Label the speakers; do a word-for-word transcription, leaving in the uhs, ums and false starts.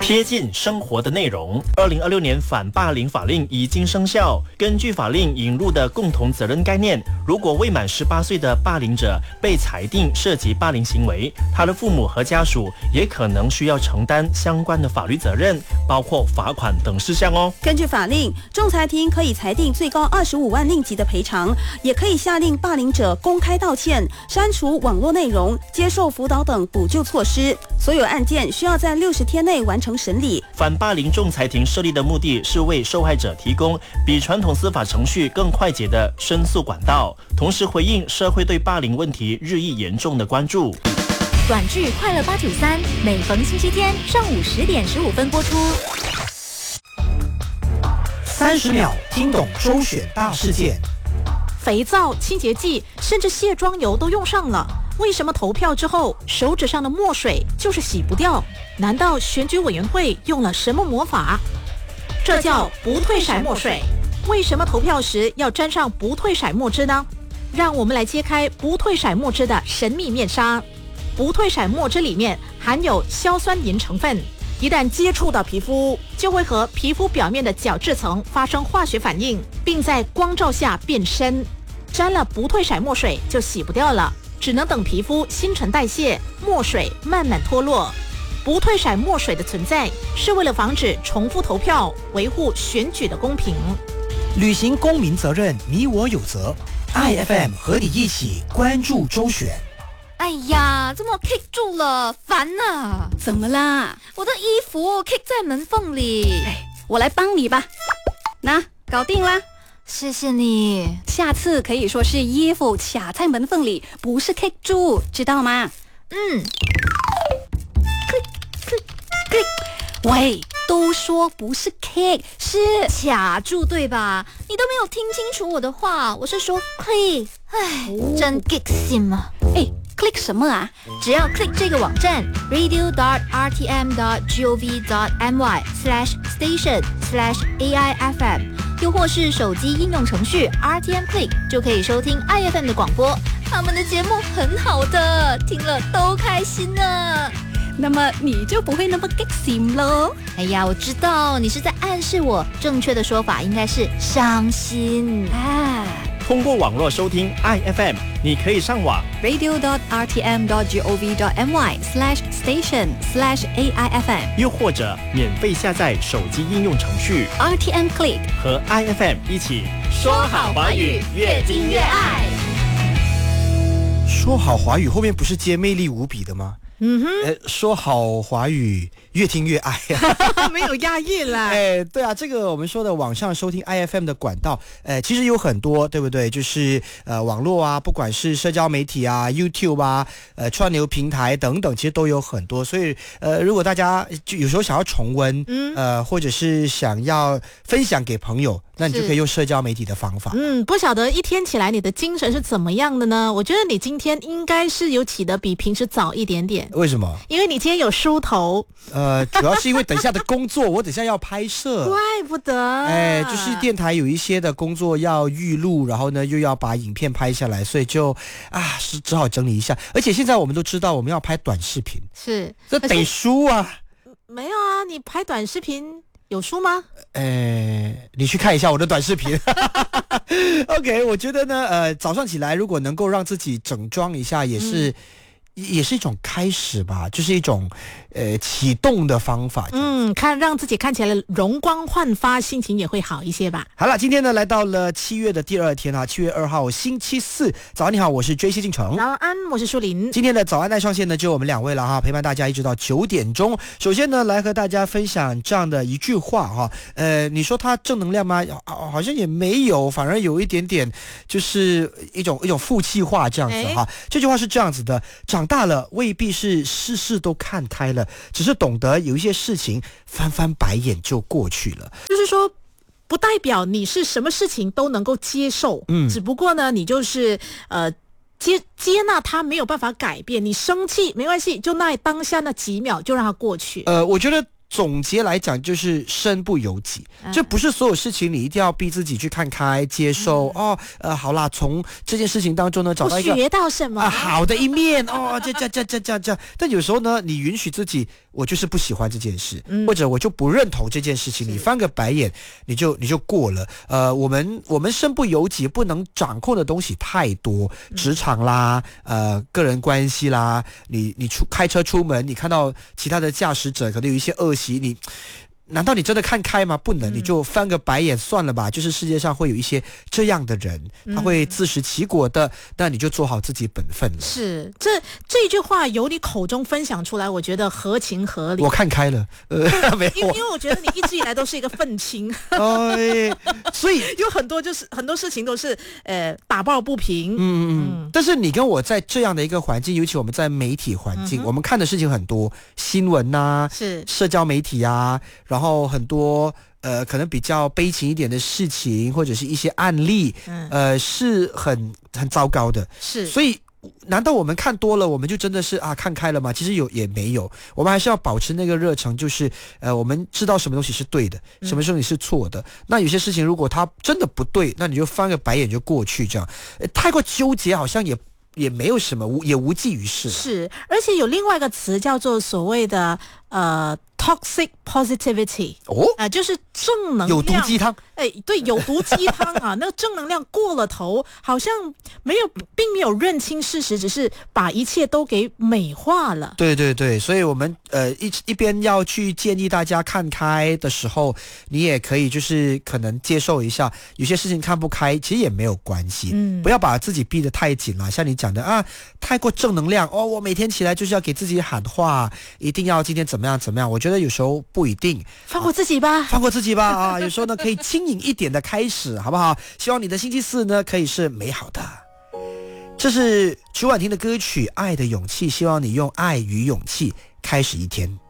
Speaker 1: 贴近生活的内容。二零二六年反霸凌法令已经生效。根据法令引入的共同责任概念，如果未满十八岁的霸凌者被裁定涉及霸凌行为，他的父母和家属也可能需要承担相关的法律责任，包括罚款等事项哦。
Speaker 2: 根据法令，仲裁庭可以裁定最高二十五万令吉的赔偿，也可以下令霸凌者公开道歉、删除网络内容、接受辅导等补救措施。所有案件需要在六十天内完成审理。
Speaker 1: 反霸凌仲裁庭设立的目的是为受害者提供比传统司法程序更快捷的申诉管道，同时回应社会对霸凌问题日益严重的关注。
Speaker 3: 短剧《快乐八九三》每逢星期天上午十点十五分播出。
Speaker 4: 三十秒听懂周选大事件。
Speaker 5: 肥皂、清洁剂，甚至卸妆油都用上了。为什么投票之后手指上的墨水就是洗不掉？难道选举委员会用了什么魔法？这叫不退色墨水。为什么投票时要沾上不退色墨汁呢？让我们来揭开不退色墨汁的神秘面纱。不退色墨汁里面含有硝酸盐成分，一旦接触到皮肤，就会和皮肤表面的角质层发生化学反应，并在光照下变深。沾了不退色墨水就洗不掉了，只能等皮肤新陈代谢，墨水慢慢脱落。不退色墨水的存在是为了防止重复投票，维护选举的公平。
Speaker 4: 履行公民责任，你我有责。I F M 和你一起关注周选。
Speaker 6: 哎呀，怎么 kick 住了？烦啊！
Speaker 2: 怎么啦？
Speaker 6: 我的衣服 kick 在门缝里。
Speaker 2: 哎，我来帮你吧。那搞定啦。
Speaker 6: 谢谢你。
Speaker 2: 下次可以说是衣服卡在门缝里，不是 kick 住，知道吗？
Speaker 6: 嗯。
Speaker 2: 喂，都说不是 kick， 是
Speaker 6: 卡住对吧？你都没有听清楚我的话，我是说 click。唉，真 kick 心啊！
Speaker 2: 哎 ，click 什么啊？
Speaker 6: 只要 click 这个网站 radio dot r t m dot gov dot my slash station slash a i f m， 又或是手机应用程序 R T M Click， 就可以收听 I F M 的广播。他们的节目很好的，听了都开心呢。
Speaker 2: 那么你就不会那么 kick 心咯。
Speaker 6: 哎呀，我知道你是在暗示我，正确的说法应该是伤心
Speaker 2: 啊。
Speaker 1: 通过网络收听 I F M， 你可以上网
Speaker 2: radio dot r t m dot gov dot my slash station slash a i f m，
Speaker 1: 又或者免费下载手机应用程序
Speaker 2: R T M Click，
Speaker 1: 和 I F M 一起说好华语，越听越爱。
Speaker 4: 说好华语后面不是接魅力无比的吗？
Speaker 5: 嗯哼，
Speaker 4: 呃，说好华语越听越爱
Speaker 5: 没有押韵啦。
Speaker 4: 哎，对啊，这个我们说的网上收听 I F M 的管道，呃，其实有很多，对不对？就是呃网络啊，不管是社交媒体啊 YouTube 啊，呃串流平台等等，其实都有很多。所以呃，如果大家就有时候想要重温，嗯，呃，或者是想要分享给朋友，那你就可以用社交媒体的方法。
Speaker 5: 嗯，不晓得一天起来你的精神是怎么样的呢？我觉得你今天应该是有起得比平时早一点点。
Speaker 4: 为什么？
Speaker 5: 因为你今天有梳头。
Speaker 4: 呃，主要是因为等一下的工作，我等一下要拍摄。
Speaker 5: 怪不得。
Speaker 4: 哎，就是电台有一些的工作要预录，然后呢又要把影片拍下来，所以就啊是只好整理一下。而且现在我们都知道我们要拍短视频，
Speaker 5: 是
Speaker 4: 这得梳啊。
Speaker 5: 没有啊，你拍短视频有梳吗？
Speaker 4: 呃，你去看一下我的短视频。OK， 我觉得呢，呃，早上起来如果能够让自己整装一下，也是、嗯、也是一种开始吧，就是一种呃启动的方法。
Speaker 5: 嗯，看让自己看起来容光焕发，心情也会好一些吧。
Speaker 4: 好了，今天呢来到了七月的第二天啊，七月二号星期四。早安你好，我是 J C 进城。
Speaker 5: 早安，我是舒林。
Speaker 4: 今天的早安带上线呢，就我们两位了哈，陪伴大家一直到九点钟。首先呢，来和大家分享这样的一句话哈，呃，你说它正能量吗？好像也没有，反而有一点点就是一种一种负气话这样子哈。这句话是这样子的：长大了未必是事事都看开了，只是懂得有一些事情翻翻白眼就过去了。
Speaker 5: 就是说不代表你是什么事情都能够接受，嗯，只不过呢你就是呃接接纳它，没有办法改变。你生气没关系，就那当下那几秒就让它过去。
Speaker 4: 呃我觉得总结来讲就是身不由己，这不是所有事情你一定要逼自己去看开接受、嗯、哦呃好啦，从这件事情当中呢找到一个
Speaker 5: 学到什么、
Speaker 4: 啊、好的一面哦这这这这这这但有时候呢你允许自己我就是不喜欢这件事，
Speaker 5: 嗯、
Speaker 4: 或者我就不认同这件事情，你翻个白眼，你就你就过了。呃，我们我们身不由己，不能掌控的东西太多，职场啦，呃，个人关系啦，你你出开车出门，你看到其他的驾驶者可能有一些恶习，你。难道你真的看开吗？不能，你就翻个白眼算了吧。就是世界上会有一些这样的人，他会自食其果的，那你就做好自己本分了。
Speaker 5: 是，这这句话由你口中分享出来，我觉得合情合理。
Speaker 4: 我看开了，呃，没有，
Speaker 5: 因为因为我觉得你一直以来都是一个愤青，
Speaker 4: 哎，所以
Speaker 5: 有很多就是很多事情都是呃打抱不平。
Speaker 4: 嗯嗯。但是你跟我在这样的一个环境，尤其我们在媒体环境，嗯、我们看的事情很多，新闻呐、啊，
Speaker 5: 是
Speaker 4: 社交媒体啊。然后很多呃，可能比较悲情一点的事情，或者是一些案例，嗯、呃，是很很糟糕的。
Speaker 5: 是，
Speaker 4: 所以难道我们看多了，我们就真的是啊看开了吗？其实有也没有，我们还是要保持那个热诚，就是呃，我们知道什么东西是对的，什么东西是错的。嗯、那有些事情如果它真的不对，那你就翻个白眼就过去，这样、呃、太过纠结，好像也。也没有什么无也无济于事。
Speaker 5: 是，而且有另外一个词叫做所谓的呃 toxic positivity
Speaker 4: 哦，
Speaker 5: 呃，就是正能量
Speaker 4: 有毒鸡汤。
Speaker 5: 哎，对，有毒鸡汤啊，那个正能量过了头，好像没有，并没有认清事实，只是把一切都给美化了。
Speaker 4: 对对对，所以我们呃一一边要去建议大家看开的时候，你也可以就是可能接受一下，有些事情看不开，其实也没有关系，嗯，不要把自己逼得太紧了。像你讲的啊，太过正能量哦，我每天起来就是要给自己喊话，一定要今天怎么样怎么样。我觉得有时候不一定，
Speaker 5: 放过自己吧，
Speaker 4: 啊、放过自己吧啊，有时候呢可以轻盈一点的开始，好不好？希望你的星期四呢可以是美好的。这是曲婉婷的歌曲《爱的勇气》，希望你用爱与勇气开始一天。